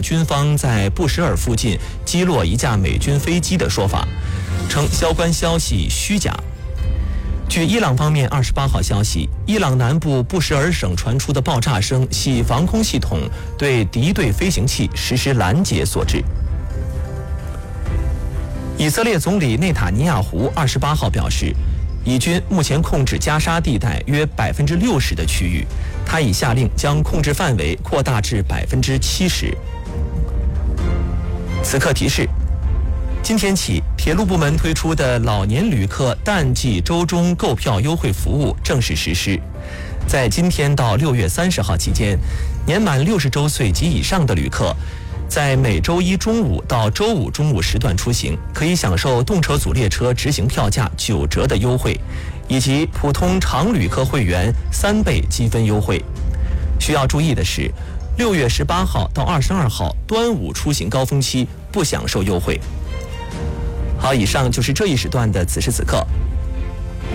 军方在布什尔附近击落一架美军飞机的说法，称相关消息虚假。据伊朗方面28号消息，伊朗南部布什尔省传出的爆炸声系防空系统对敌对飞行器实施拦截所致。以色列总理内塔尼亚胡28号表示，以军目前控制加沙地带约60%的区域，他已下令将控制范围扩大至70%。此刻提示：今天起，铁路部门推出的老年旅客淡季周中购票优惠服务正式实施。在今天到6月30号期间，年满60周岁及以上的旅客，在每周一中午到周五中午时段出行，可以享受动车组列车直行票价9折的优惠，以及普通常旅客会员3倍积分优惠。需要注意的是，6月18号到22号端午出行高峰期不享受优惠。好，以上就是这一时段的此时此刻。